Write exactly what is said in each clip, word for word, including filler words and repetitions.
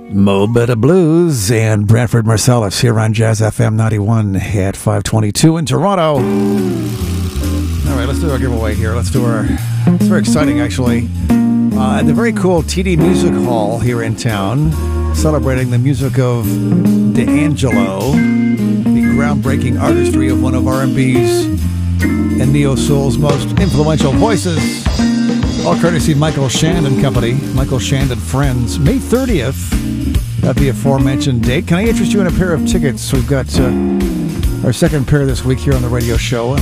Mo Better Blues and Branford Marsalis here on Jazz F M ninety-one at five twenty-two in Toronto. All right, let's do our giveaway here. Let's do our... It's very exciting, actually. Uh, at the very cool T D Music Hall here in town, celebrating the music of D'Angelo, the groundbreaking artistry of one of R and B's and neo-soul's most influential voices. All courtesy Michael Shand and Company, Michael Shand and Friends, May thirtieth. That'd be aforementioned date. Can I interest you in a pair of tickets? We've got uh, our second pair this week here on the radio show, and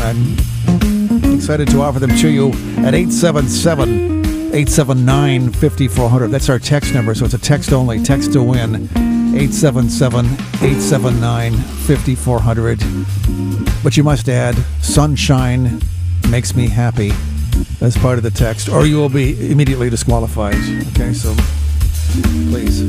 I'm excited to offer them to you at eight seven seven, eight seven nine, five four zero zero. That's our text number, so it's a text only. Text to win, eight seven seven, eight seven nine, five four zero zero. But you must add, sunshine makes me happy as part of the text, or you will be immediately disqualified. Okay, so please.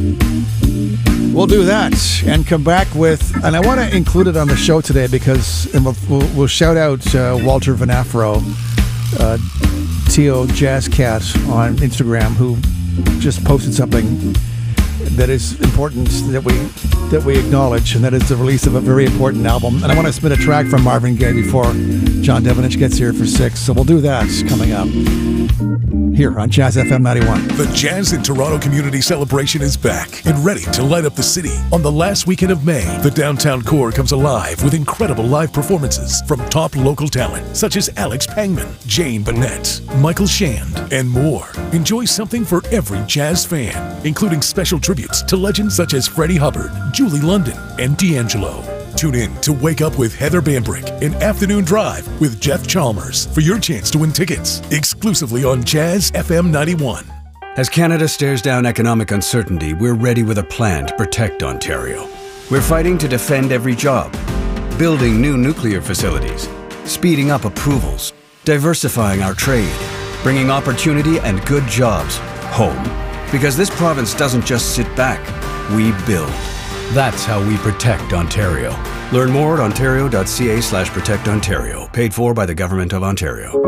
We'll do that and come back with, and I want to include it on the show today because, and we'll, we'll, we'll shout out uh, Walter Van Afro, uh, T O Jazz Cat on Instagram, who just posted something that is important that we that we acknowledge, and that is the release of a very important album. And I want to submit a track from Marvin Gaye before John Devanich gets here for six, so we'll do that coming up here on Jazz F M ninety-one. The Jazz in Toronto Community Celebration is back and ready to light up the city. On the last weekend of May, the downtown core comes alive with incredible live performances from top local talent such as Alex Pangman, Jane Bennett, Michael Shand, and more. Enjoy something for every jazz fan, including special tributes to legends such as Freddie Hubbard, Julie London, and D'Angelo. Tune in to Wake Up with Heather Bambrick and Afternoon Drive with Jeff Chalmers for your chance to win tickets exclusively on Jazz F M ninety-one. As Canada stares down economic uncertainty, we're ready with a plan to protect Ontario. We're fighting to defend every job, building new nuclear facilities, speeding up approvals, diversifying our trade, bringing opportunity and good jobs home. Because this province doesn't just sit back, we build. That's how we protect Ontario. Learn more at ontario.ca slash protect Ontario. Paid for by the Government of Ontario.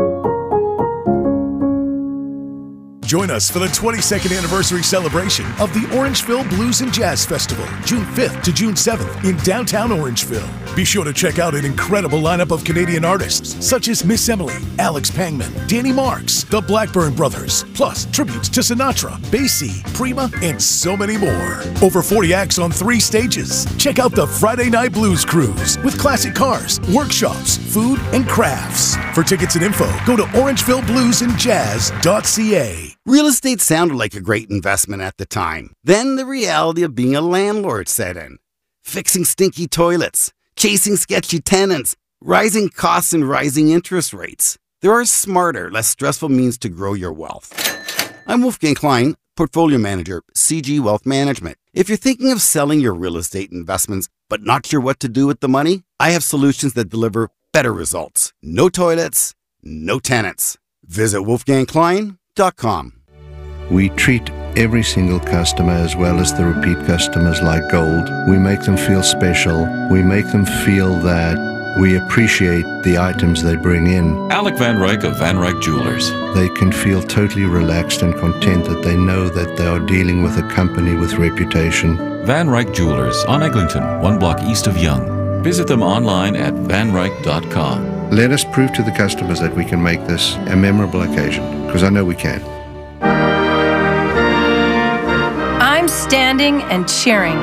Join us for the twenty-second anniversary celebration of the Orangeville Blues and Jazz Festival, June fifth to June seventh in downtown Orangeville. Be sure to check out an incredible lineup of Canadian artists such as Miss Emily, Alex Pangman, Danny Marks, the Blackburn Brothers, plus tributes to Sinatra, Basie, Prima, and so many more. Over forty acts on three stages. Check out the Friday Night Blues Cruise with classic cars, workshops, food, and crafts. For tickets and info, go to orangeville blues and jazz dot c a. Real estate sounded like a great investment at the time. Then the reality of being a landlord set in. Fixing stinky toilets, chasing sketchy tenants, rising costs and rising interest rates. There are smarter, less stressful means to grow your wealth. I'm Wolfgang Klein, Portfolio Manager, C G Wealth Management. If you're thinking of selling your real estate investments but not sure what to do with the money, I have solutions that deliver better results. No toilets, no tenants. Visit wolfgang klein dot com. We treat every single customer as well as the repeat customers like gold. We make them feel special. We make them feel that we appreciate the items they bring in. Alec Van Ryk of Van Ryk Jewelers. They can feel totally relaxed and content that they know that they are dealing with a company with reputation. Van Ryk Jewelers on Eglinton, one block east of Yonge. Visit them online at van ryk dot com. Let us prove to the customers that we can make this a memorable occasion, because I know we can. I'm standing and cheering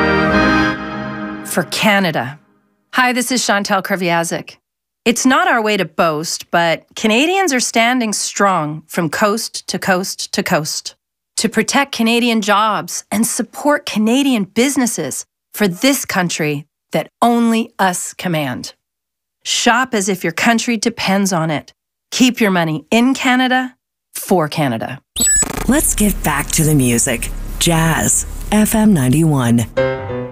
for Canada. Hi, this is Chantal Kreviazuk. It's not our way to boast, but Canadians are standing strong from coast to coast to coast to protect Canadian jobs and support Canadian businesses for this country that only us command. Shop as if your country depends on it. Keep your money in Canada, for Canada. Let's get back to the music. Jazz F M ninety-one.